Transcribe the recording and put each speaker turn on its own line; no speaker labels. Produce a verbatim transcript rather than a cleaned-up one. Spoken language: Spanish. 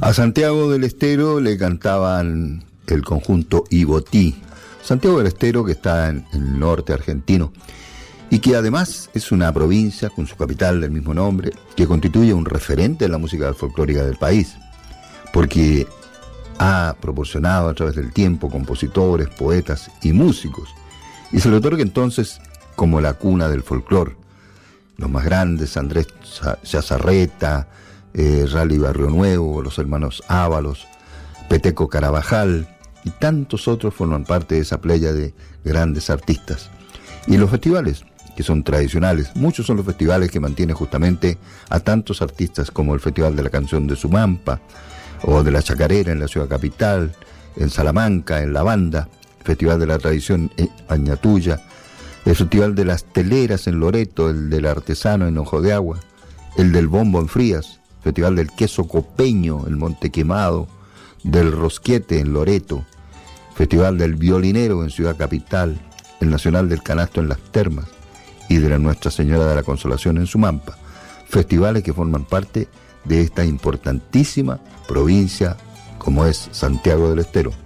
A Santiago del Estero le cantaban el conjunto Ibotí. Santiago del Estero, que está en el norte argentino y que además es una provincia con su capital del mismo nombre, que constituye un referente en la música folclórica del país, porque ha proporcionado a través del tiempo compositores, poetas y músicos, y se le otorga entonces como la cuna del folclor. Los más grandes, Andrés Yazarreta, eh, Rally Barrio Nuevo, los hermanos Ábalos, Peteco Carabajal y tantos otros forman parte de esa playa de grandes artistas. Y los festivales, que son tradicionales, muchos son los festivales que mantienen justamente a tantos artistas, como el Festival de la Canción de Sumampa, o de la Chacarera en la ciudad capital, en Salamanca, en La Banda, el Festival de la Tradición en Añatuya, el Festival de las Teleras en Loreto, el del Artesano en Ojo de Agua, el del Bombo en Frías, Festival del Queso Copeño en Monte Quemado, del Rosquete en Loreto, Festival del Violinero en Ciudad Capital, el Nacional del Canasto en Las Termas y de la Nuestra Señora de la Consolación en Sumampa, festivales que forman parte de esta importantísima provincia como es Santiago del Estero.